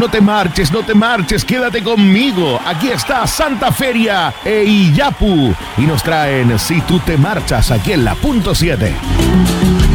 No te marches, no te marches, quédate conmigo. Aquí está Santa Feria e Iyapu y nos traen Si tú te marchas aquí en la punto 7.